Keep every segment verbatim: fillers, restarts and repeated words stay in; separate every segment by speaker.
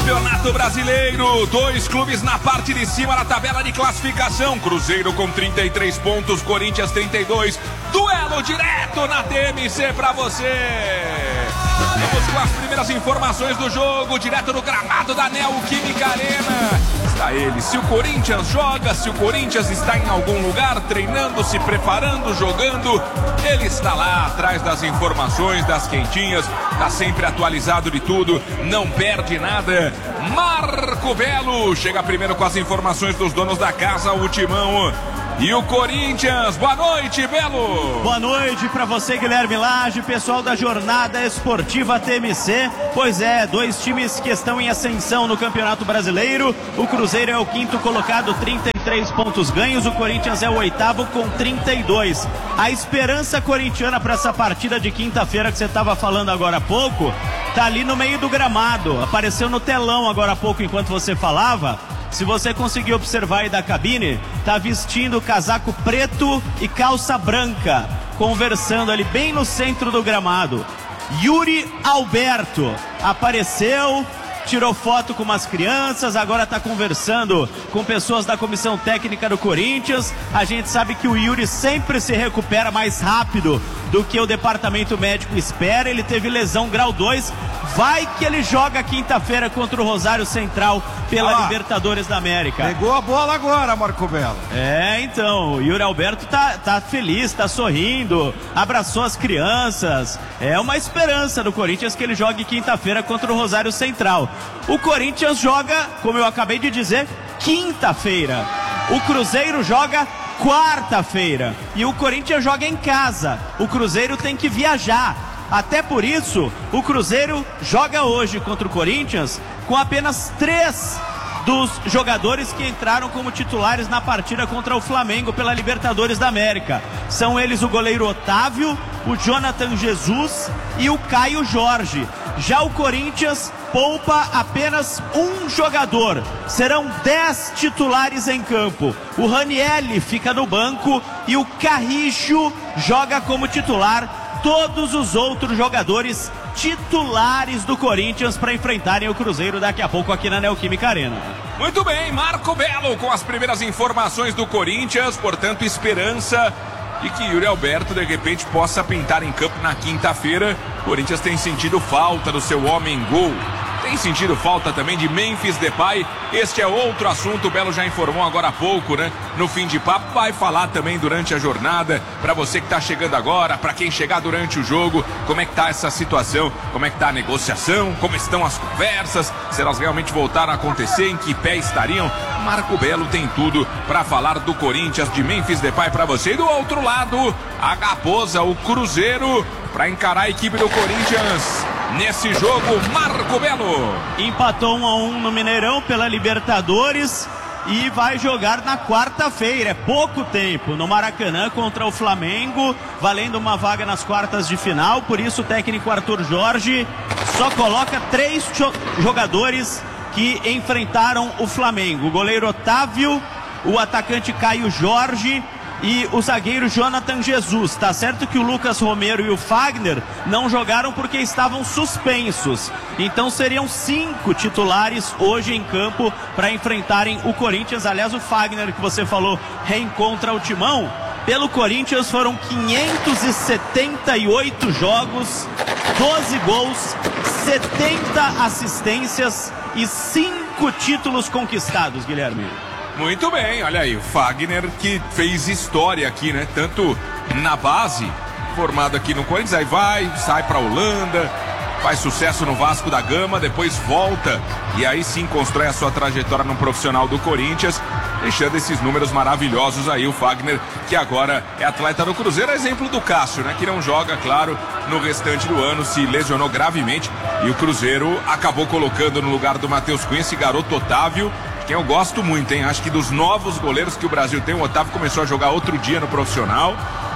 Speaker 1: Campeonato Brasileiro, dois clubes na parte de cima da tabela de classificação. Cruzeiro com trinta e três pontos, Corinthians trinta e dois. Duelo direto na T M C pra você. Vamos com as primeiras informações do jogo, direto no gramado da Neoquímica Arena. Está ele, se o Corinthians joga, se o Corinthians está em algum lugar, treinando, se preparando, jogando, ele está lá atrás das informações, das quentinhas, está sempre atualizado de tudo, não perde nada. Marco Belo chega primeiro com as informações dos donos da casa, o Timão e o Corinthians. Boa noite, Belo.
Speaker 2: Boa noite para você, Guilherme Lage, pessoal da Jornada Esportiva T M C. Pois é, dois times que estão em ascensão no Campeonato Brasileiro. O Cruzeiro é o quinto colocado, trinta e três pontos ganhos. O Corinthians é o oitavo com trinta e dois. A esperança corintiana para essa partida de quinta-feira que você estava falando agora há pouco, tá ali no meio do gramado. Apareceu no telão agora há pouco enquanto você falava. Se você conseguir observar aí da cabine, tá vestindo casaco preto e calça branca, conversando ali bem no centro do gramado. Yuri Alberto apareceu, tirou foto com umas crianças, agora está conversando com pessoas da comissão técnica do Corinthians. A gente sabe que o Yuri sempre se recupera mais rápido do que o departamento médico espera. Ele teve lesão grau dois. Vai que ele joga quinta-feira contra o Rosário Central pela ah, Libertadores da América.
Speaker 3: Pegou a bola agora, Marco Belo.
Speaker 2: É, então, o Yuri Alberto tá, tá feliz, tá sorrindo, abraçou as crianças. É uma esperança do Corinthians que ele jogue quinta-feira contra o Rosário Central. O Corinthians joga, como eu acabei de dizer, quinta-feira. O Cruzeiro joga quarta-feira. E o Corinthians joga em casa. O Cruzeiro tem que viajar. Até por isso, o Cruzeiro joga hoje contra o Corinthians com apenas três dos jogadores que entraram como titulares na partida contra o Flamengo pela Libertadores da América. São eles o goleiro Otávio, o Jonathan Jesus e o Caio Jorge. Já o Corinthians poupa apenas um jogador. Serão dez titulares em campo. O Ranielli fica no banco e o Carricho joga como titular. Todos os outros jogadores titulares do Corinthians para enfrentarem o Cruzeiro daqui a pouco aqui na Neoquímica Arena.
Speaker 1: Muito bem, Marco Belo com as primeiras informações do Corinthians, portanto esperança de que Yuri Alberto de repente possa pintar em campo na quinta-feira. O Corinthians tem sentido falta do seu homem-gol. Tem sentido falta também de Memphis Depay. Este é outro assunto, o Belo já informou agora há pouco, né? No fim de papo, vai falar também durante a jornada. Para você que está chegando agora, para quem chegar durante o jogo, como é que tá essa situação, como é que tá a negociação, como estão as conversas, se elas realmente voltaram a acontecer, em que pé estariam. Marco Belo tem tudo para falar do Corinthians, de Memphis Depay para você. E do outro lado, a Raposa, o Cruzeiro, para encarar a equipe do Corinthians. Nesse jogo, Marco Belo
Speaker 2: empatou um a um no Mineirão pela Libertadores e vai jogar na quarta-feira, é pouco tempo, no Maracanã contra o Flamengo, valendo uma vaga nas quartas de final. Por isso o técnico Arthur Jorge só coloca três jogadores que enfrentaram o Flamengo: o goleiro Otávio, o atacante Caio Jorge e o zagueiro Jonathan Jesus. Tá certo que o Lucas Romero e o Fagner não jogaram porque estavam suspensos. Então seriam cinco titulares hoje em campo para enfrentarem o Corinthians. Aliás, o Fagner, que você falou, reencontra o Timão. Pelo Corinthians foram quinhentos e setenta e oito jogos, doze gols, setenta assistências e cinco títulos conquistados, Guilherme.
Speaker 1: Muito bem, olha aí, o Fagner que fez história aqui, né? Tanto na base, formado aqui no Corinthians, aí vai, sai pra Holanda, faz sucesso no Vasco da Gama, depois volta e aí sim constrói a sua trajetória no profissional do Corinthians, deixando esses números maravilhosos aí. O Fagner, que agora é atleta do Cruzeiro, exemplo do Cássio, né? Que não joga, claro, no restante do ano, se lesionou gravemente e o Cruzeiro acabou colocando no lugar do Matheus Cunha esse garoto Otávio, quem eu gosto muito, hein? Acho que dos novos goleiros que o Brasil tem, o Otávio começou a jogar outro dia no profissional.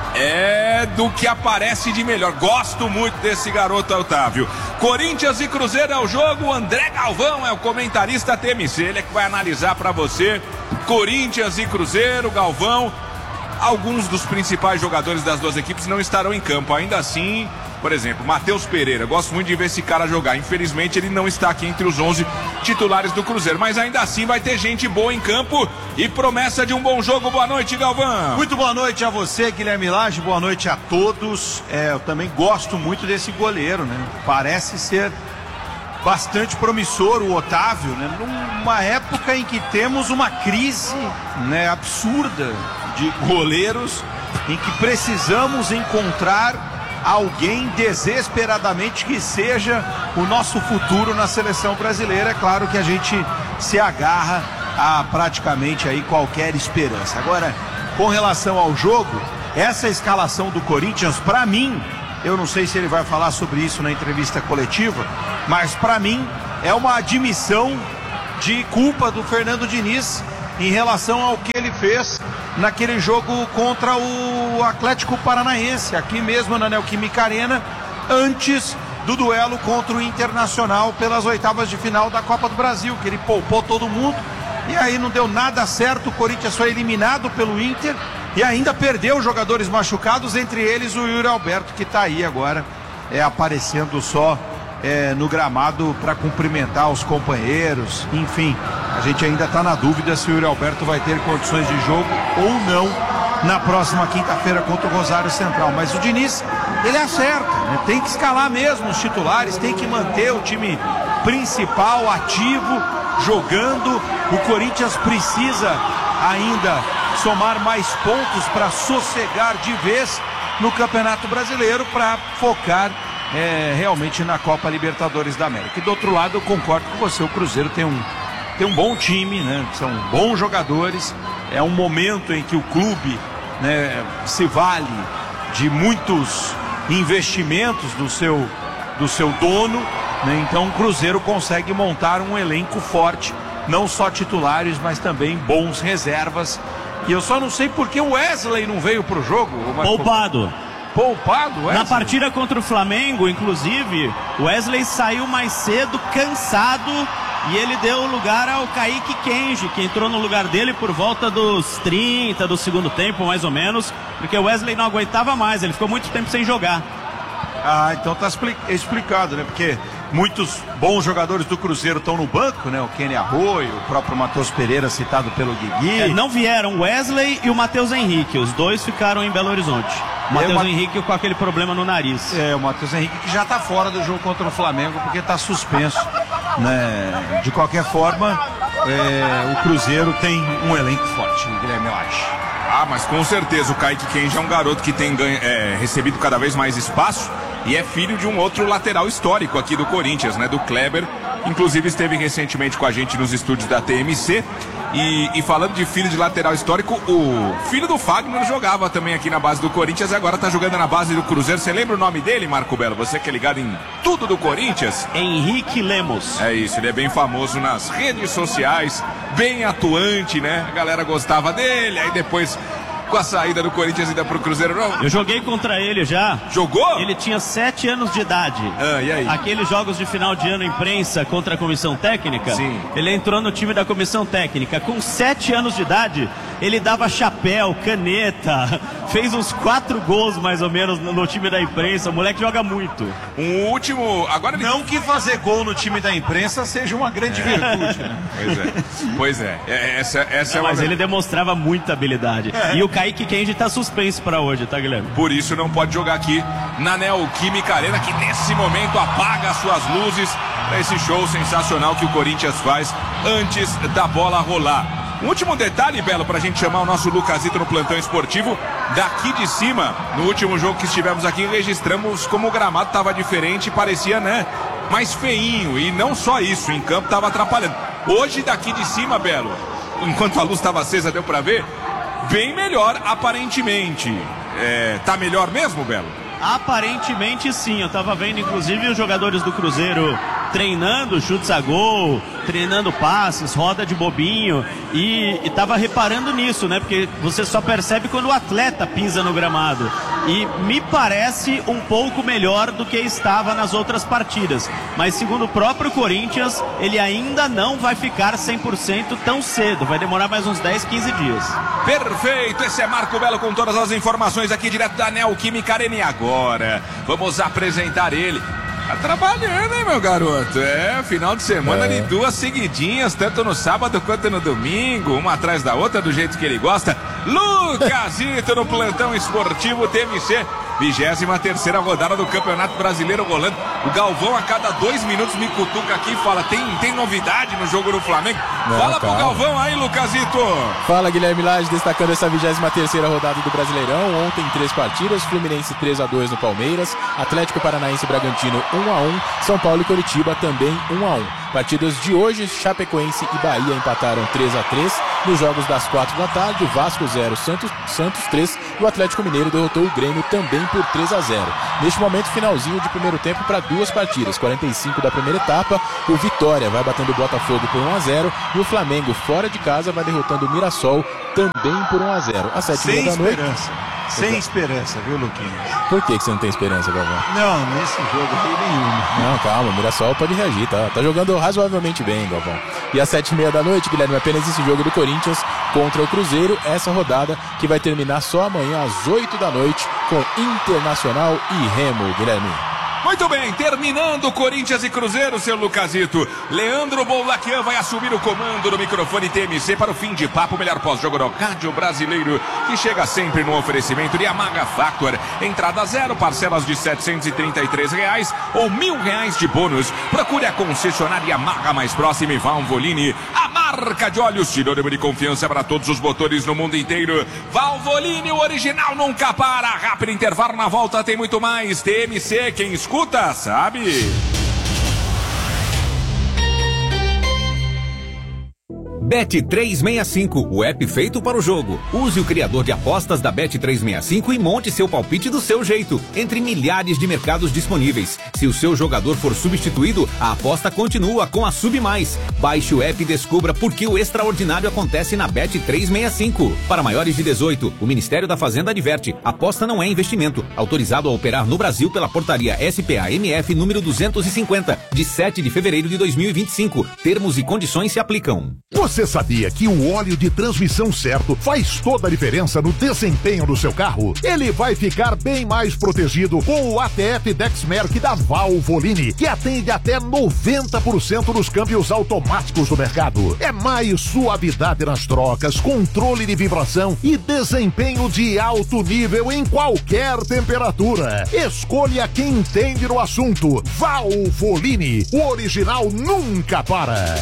Speaker 1: É do que aparece de melhor. Gosto muito desse garoto Otávio. Corinthians e Cruzeiro é o jogo. O André Galvão é o comentarista T M C. Ele é que vai analisar para você. Corinthians e Cruzeiro, Galvão. Alguns dos principais jogadores das duas equipes não estarão em campo. Ainda assim, Por exemplo, Matheus Pereira, gosto muito de ver esse cara jogar. Infelizmente ele não está aqui entre os onze titulares do Cruzeiro, mas ainda assim vai ter gente boa em campo e promessa de um bom jogo. Boa noite, Galvão.
Speaker 3: Muito boa noite a você, Guilherme Lage, boa noite a todos. É, eu também gosto muito desse goleiro, né? Parece ser bastante promissor o Otávio, né? Numa época em que temos uma crise, né, absurda de goleiros, em que precisamos encontrar alguém desesperadamente que seja o nosso futuro na seleção brasileira. É claro que a gente se agarra a praticamente aí qualquer esperança. Agora, com relação ao jogo, essa escalação do Corinthians, para mim, eu não sei se ele vai falar sobre isso na entrevista coletiva, mas para mim é uma admissão de culpa do Fernando Diniz em relação ao que ele fez naquele jogo contra o Atlético Paranaense, aqui mesmo na Neoquímica Arena, antes do duelo contra o Internacional pelas oitavas de final da Copa do Brasil, que ele poupou todo mundo e aí não deu nada certo. O Corinthians foi eliminado pelo Inter e ainda perdeu jogadores machucados, entre eles o Yuri Alberto, que está aí agora é, aparecendo só é, no gramado para cumprimentar os companheiros. Enfim, a gente ainda está na dúvida se o Yuri Alberto vai ter condições de jogo ou não na próxima quinta-feira contra o Rosário Central. Mas o Diniz, ele acerta, né? Tem que escalar mesmo os titulares, tem que manter o time principal ativo, jogando. O Corinthians precisa ainda somar mais pontos para sossegar de vez no Campeonato Brasileiro, para focar é, realmente na Copa Libertadores da América. E do outro lado, eu concordo com você, o Cruzeiro tem um Tem um bom time, né? São bons jogadores. É um momento em que o clube, né, se vale de muitos investimentos do seu, do seu dono, né? Então o Cruzeiro consegue montar um elenco forte, não só titulares, mas também bons reservas. E eu só não sei por que o Wesley não veio pro jogo.
Speaker 2: Poupado.
Speaker 3: Poupado, Wesley?
Speaker 2: Na partida contra o Flamengo, inclusive, o Wesley saiu mais cedo, cansado. E ele deu lugar ao Kaique Kenji, que entrou no lugar dele por volta dos trinta do segundo tempo, mais ou menos, porque o Wesley não aguentava mais, ele ficou muito tempo sem jogar.
Speaker 3: Ah, então tá explicado, né? Porque muitos bons jogadores do Cruzeiro estão no banco, né? O Kenny Arroio, o próprio Matheus Pereira, citado pelo Guigui.
Speaker 2: É, não vieram o Wesley e o Matheus Henrique, os dois ficaram em Belo Horizonte. O Matheus é, Henrique com aquele problema no nariz.
Speaker 3: É, o Matheus Henrique que já tá fora do jogo contra o Flamengo, porque tá suspenso, né? De qualquer forma, é, o Cruzeiro tem um elenco forte, Guilherme Lage.
Speaker 1: Ah, mas com certeza o Kaique Kenji é um garoto que tem ganho, é, recebido cada vez mais espaço e é filho de um outro lateral histórico aqui do Corinthians, né? Do Kleber. Inclusive esteve recentemente com a gente nos estúdios da T M C. E, e falando de filho de lateral histórico, o filho do Fagner jogava também aqui na base do Corinthians e agora tá jogando na base do Cruzeiro. Você lembra o nome dele, Marco Belo? Você que é ligado em tudo do Corinthians?
Speaker 2: Henrique Lemos.
Speaker 1: É isso, ele é bem famoso nas redes sociais, bem atuante, né? A galera gostava dele, aí depois com a saída do Corinthians ainda pro Cruzeiro, não?
Speaker 2: Eu joguei contra ele já.
Speaker 1: Jogou?
Speaker 2: Ele tinha sete anos de idade.
Speaker 1: Ah, e aí?
Speaker 2: Aqueles jogos de final de ano imprensa contra a comissão técnica.
Speaker 1: Sim.
Speaker 2: Ele entrou no time da comissão técnica. Com sete anos de idade, ele dava chapéu, caneta. Fez uns quatro gols, mais ou menos, no time da imprensa. O moleque joga muito.
Speaker 1: Um último... Agora ele...
Speaker 3: Não que fazer gol no time da imprensa seja uma grande virtude, né?
Speaker 1: Pois é. Pois é. é essa essa
Speaker 2: não,
Speaker 1: é uma...
Speaker 2: Mas ele demonstrava muita habilidade. É. E o Kaique Kenji tá suspenso pra hoje, tá, Guilherme?
Speaker 1: Por isso não pode jogar aqui na Neoquímica Arena, que nesse momento apaga as suas luzes para esse show sensacional que o Corinthians faz antes da bola rolar. Um último detalhe, Belo, pra gente chamar o nosso Lucasito no plantão esportivo. Daqui de cima, no último jogo que estivemos aqui, registramos como o gramado tava diferente e parecia, né, mais feinho. E não só isso, em campo tava atrapalhando. Hoje, daqui de cima, Belo, enquanto a luz estava acesa, deu pra ver, bem melhor, aparentemente. É, tá melhor mesmo, Belo?
Speaker 2: Aparentemente sim, eu tava vendo inclusive os jogadores do Cruzeiro treinando chutes a gol, treinando passes, roda de bobinho, e estava reparando nisso, né? Porque você só percebe quando o atleta pisa no gramado. E me parece um pouco melhor do que estava nas outras partidas. Mas segundo o próprio Corinthians, ele ainda não vai ficar cem por cento tão cedo. Vai demorar mais uns dez, quinze dias.
Speaker 1: Perfeito, esse é Marco Belo com todas as informações aqui direto da Neoquímica Arena. E agora, vamos apresentar ele. Tá trabalhando, hein, meu garoto? É, final de semana
Speaker 4: É.
Speaker 1: de duas seguidinhas, tanto no sábado quanto no domingo, uma atrás da outra, do jeito que ele gosta. Lucasito no plantão esportivo T M C. vigésima terceira rodada do Campeonato Brasileiro rolando. O Galvão a cada dois minutos me cutuca aqui e fala, tem, tem novidade no jogo do Flamengo?
Speaker 4: Não,
Speaker 1: fala pro
Speaker 4: calma.
Speaker 1: Galvão aí, Lucasito.
Speaker 4: Fala, Guilherme Lage, destacando essa vigésima terceira rodada do Brasileirão. Ontem três partidas, Fluminense três a dois no Palmeiras, Atlético Paranaense e Bragantino um a um, São Paulo e Coritiba também um a um. Partidas de hoje, Chapecoense e Bahia empataram três a três. Nos jogos das quatro da tarde, o Vasco zero, Santos, Santos três e o Atlético Mineiro derrotou o Grêmio também por três a zero. Neste momento, finalzinho de primeiro tempo para duas partidas, quarenta e cinco da primeira etapa, o Vitória vai batendo o Botafogo por um a zero e o Flamengo fora de casa vai derrotando o Mirassol também por um a zero. Às sete e
Speaker 3: Sem
Speaker 4: meia da noite.
Speaker 3: esperança. Sem esperança, viu, Luquinhas?
Speaker 4: Por que, que você não tem esperança, Galvão?
Speaker 3: Não, nesse jogo aí nenhuma.
Speaker 4: Não, calma, o Mirassol pode reagir, tá? Tá jogando razoavelmente bem, Galvão. E às sete e meia da noite, Guilherme, apenas esse jogo do Corinthians contra o Cruzeiro, essa rodada que vai terminar só amanhã às oito da noite com Internacional e Remo, Guilherme.
Speaker 1: Muito bem, terminando Corinthians e Cruzeiro, seu Lucasito. Leandro Boulaquian vai assumir o comando do microfone T M C para o fim de papo, o melhor pós-jogo do rádio brasileiro, que chega sempre no oferecimento de Yamaha Factor. Entrada zero, parcelas de setecentos e trinta e três reais ou mil reais de bônus. Procure a concessionária Yamaha mais próxima e Valvoline, a marca de óleos sinônimo de confiança para todos os motores no mundo inteiro. Valvoline, o original nunca para. Rápido intervalo, na volta tem muito mais. T M C, quem escuta, sabe?
Speaker 5: Bet trezentos e sessenta e cinco, o app feito para o jogo. Use o criador de apostas da Bet trezentos e sessenta e cinco e monte seu palpite do seu jeito, entre milhares de mercados disponíveis. Se o seu jogador for substituído, a aposta continua com a Sub Mais. Baixe o app e descubra por que o extraordinário acontece na Bet trezentos e sessenta e cinco. Para maiores de dezoito, o Ministério da Fazenda adverte: aposta não é investimento. Autorizado a operar no Brasil pela portaria S P A M F número duzentos e cinquenta, de sete de fevereiro de dois mil e vinte e cinco. Termos e condições se aplicam.
Speaker 6: Você sabia que o óleo de transmissão certo faz toda a diferença no desempenho do seu carro? Ele vai ficar bem mais protegido com o A T F Dexmerc da Valvoline, que atende até noventa por cento dos câmbios automáticos do mercado. É mais suavidade nas trocas, controle de vibração e desempenho de alto nível em qualquer temperatura. Escolha quem entende no assunto. Valvoline, o original nunca para.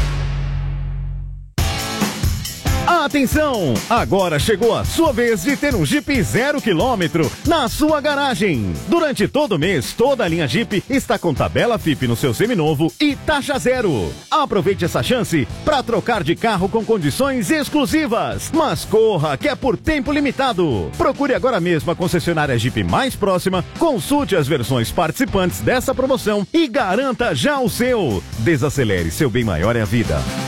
Speaker 7: Atenção! Agora chegou a sua vez de ter um Jeep zero quilômetro na sua garagem. Durante todo o mês, toda a linha Jeep está com tabela F I P no seu seminovo e taxa zero. Aproveite essa chance para trocar de carro com condições exclusivas. Mas corra, que é por tempo limitado. Procure agora mesmo a concessionária Jeep mais próxima, consulte as versões participantes dessa promoção e garanta já o seu. Desacelere, seu bem maior é a vida.